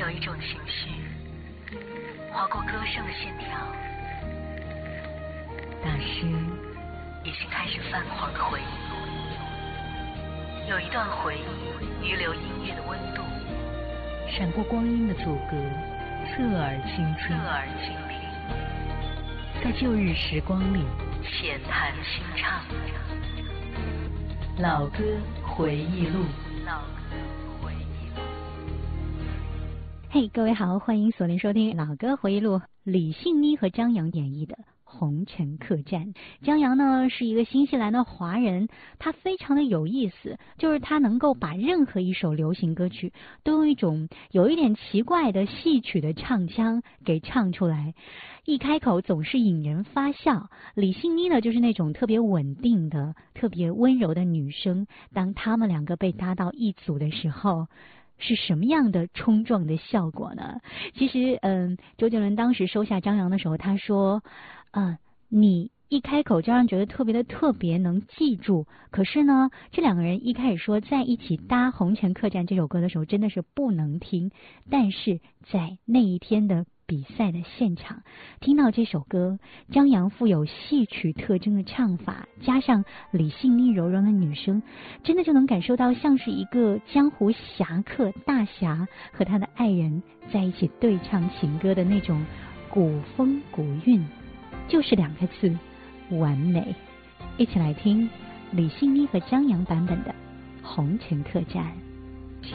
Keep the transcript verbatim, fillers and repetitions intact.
有一种情绪划过歌声的线条， 大师已经开始泛黄的回忆。有一段回忆遗留音乐的温度， 闪过光阴的阻隔，侧耳倾听， 侧耳倾听， 在旧日时光里浅谈清唱， 老歌回忆录。 老歌回忆录。 嘿、hey, 各位好，欢迎锁定收听老歌回忆录，李信妮和张扬演绎的红尘客栈。张扬呢是一个新西兰的华人，他非常的有意思，就是他能够把任何一首流行歌曲都用一种有一点奇怪的戏曲的唱腔给唱出来，一开口总是引人发笑。李信妮呢就是那种特别稳定的特别温柔的女生，当他们两个被搭到一组的时候是什么样的冲撞的效果呢？其实嗯，周杰伦当时收下张扬的时候，他说嗯，你一开口就让人觉得特别的特别能记住，可是呢这两个人一开始说在一起搭《红尘客栈》这首歌的时候真的是不能听，但是在那一天的比赛的现场听到这首歌，张扬富有戏曲特征的唱法加上李信妮柔柔的女声，真的就能感受到像是一个江湖侠客大侠和他的爱人在一起对唱情歌的那种古风古韵，就是两个字，完美。一起来听李信妮和张扬版本的《红尘客栈》。